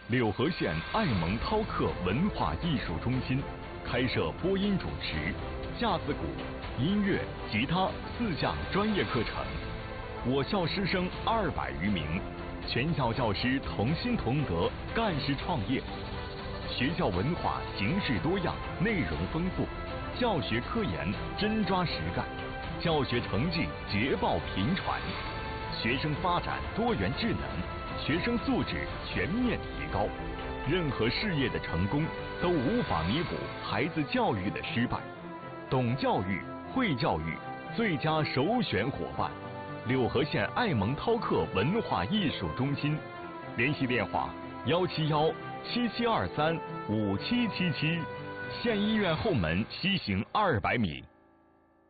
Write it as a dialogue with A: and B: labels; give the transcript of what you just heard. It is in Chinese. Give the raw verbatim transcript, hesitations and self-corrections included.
A: 柳河县爱蒙涛克文化艺术中心开设播音主持、架子鼓、音乐、吉他四项专业课程。我校师生二百余名，全校教师同心同德，干事创业。学校文化形式多样，内容丰富，教学科研真抓实干，教学成绩捷报频传，学生发展多元智能，学生素质全面提高。任何事业的成功都无法弥补孩子教育的失败。懂教育、会教育，最佳首选伙伴。柳河县爱蒙涛克文化艺术中心，联系电话：幺七幺七七二三五七七七，县医院后门西行二百米。